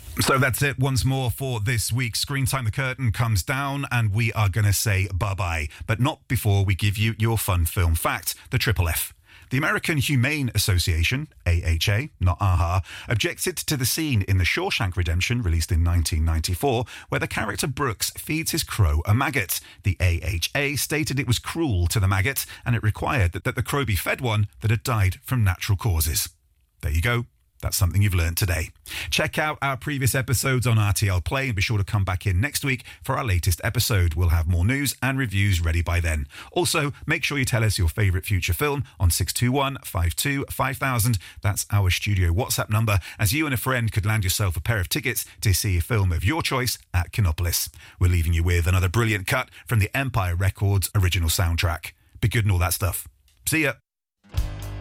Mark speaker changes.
Speaker 1: So that's it once more for this week's Screen Time. The curtain comes down and we are going to say bye-bye. But not before we give you your fun film fact, the Triple F. The American Humane Association, AHA, not AHA, objected to the scene in The Shawshank Redemption, released in 1994, where the character Brooks feeds his crow a maggot. The AHA stated it was cruel to the maggot and it required that the crow be fed one that had died from natural causes. There you go. That's something you've learned today. Check out our previous episodes on RTL Play and be sure to come back in next week for our latest episode. We'll have more news and reviews ready by then. Also, make sure you tell us your favourite future film on 621 52 5000. That's our studio WhatsApp number, as you and a friend could land yourself a pair of tickets to see a film of your choice at Kinopolis. We're leaving you with another brilliant cut from the Empire Records original soundtrack. Be good and all that stuff. See ya.